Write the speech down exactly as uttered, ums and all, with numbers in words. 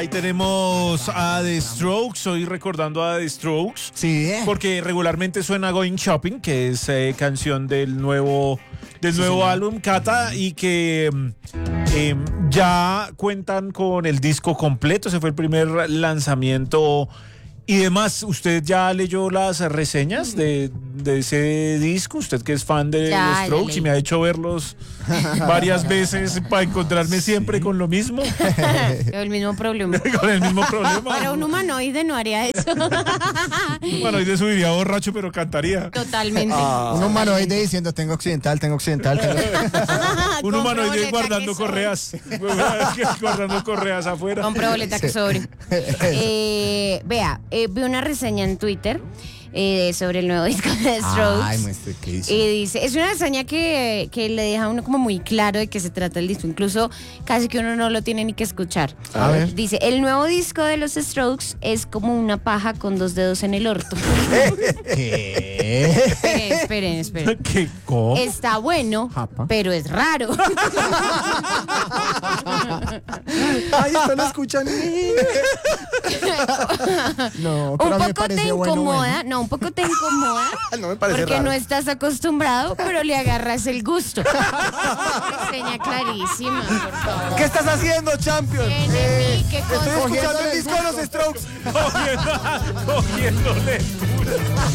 Ahí tenemos a The Strokes, hoy recordando a The Strokes. Sí. Porque regularmente suena Going Shopping, que es eh, canción del nuevo, del Sí, nuevo señor. álbum Kata, y que eh, ya cuentan con el disco completo. Ese fue el primer lanzamiento y demás. ¿Usted ya leyó las reseñas de, de ese disco? Usted que es fan de Ya, The Strokes ya y me ha hecho verlos varias veces para encontrarme siempre con lo mismo, El mismo problema. con el mismo problema. Pero un humanoide no haría eso. Bueno, hoy de subiría borracho, pero cantaría. Totalmente. Ah, un humanoide diciendo tengo occidental, tengo occidental. Tengo... Un Compre humanoide boleta guardando que soy. correas. guardando correas afuera. Compre boleta que sobre. Eh, vea, eh, vi una reseña en Twitter eh, sobre el nuevo disco de The Strokes. Ay, muestre qué hizo. Y dice, es una reseña que, que le deja a uno como muy claro de qué se trata el disco. Incluso casi que uno no lo tiene ni que escuchar. A ver. Dice, el nuevo disco de los Strokes es como una paja con dos dedos en el orto. ¿Qué? Esperen, esperen, esperen. ¿Qué? ¿Cómo? Está bueno, Japa. pero es raro. Ay, esto lo escuchan. No, pero a Un mí me poco te pareció bueno, incomoda, bueno. no, un poco te incomoda. No me parece Porque raro. no estás acostumbrado, pero le agarras el gusto. Reseña clarísima, por favor. ¿Qué estás haciendo, Champions? Enemy, ¿qué estoy cosa? escuchando el disco de los Strokes. Cogiendo, cogiendo lectura.